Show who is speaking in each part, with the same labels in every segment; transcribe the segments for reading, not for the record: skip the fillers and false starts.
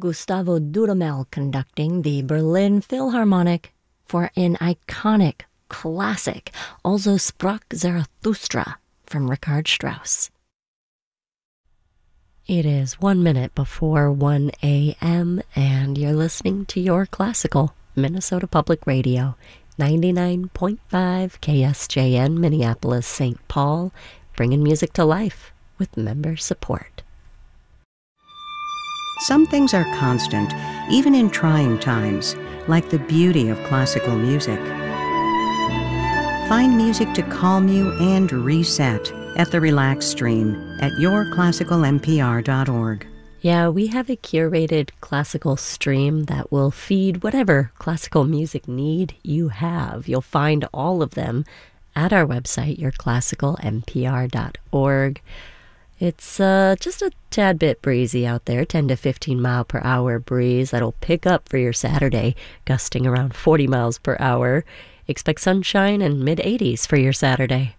Speaker 1: Gustavo Dudamel conducting the Berlin Philharmonic for an iconic classic, Also sprach Zarathustra, from Richard Strauss. It is 1 minute before 1 a.m., and you're listening to Your Classical, Minnesota Public Radio, 99.5 KSJN, Minneapolis, St. Paul, bringing music to life with member support.
Speaker 2: Some things are constant, even in trying times, like the beauty of classical music. Find music to calm you and reset at the Relax Stream at yourclassicalmpr.org.
Speaker 1: Yeah, we have a curated classical stream that will feed whatever classical music need you have. You'll find all of them at our website, yourclassicalmpr.org. It's just a tad bit breezy out there, 10 to 15 mile per hour breeze that'll pick up for your Saturday, gusting around 40 miles per hour. Expect sunshine and mid-80s for your Saturday.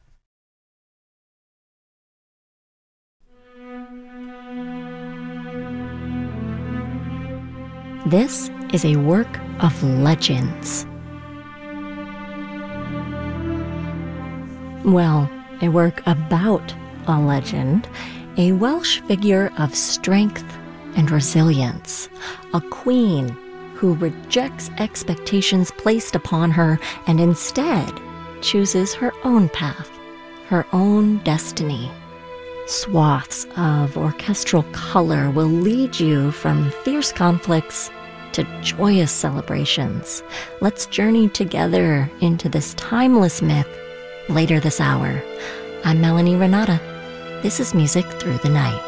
Speaker 1: This is a work of legends. Well, a work about a legend, a Welsh figure of strength and resilience, a queen who rejects expectations placed upon her and instead chooses her own path, her own destiny. Swaths of orchestral color will lead you from fierce conflicts to joyous celebrations. Let's journey together into this timeless myth later this hour. I'm Melanie Renata. This is Music Through the Night.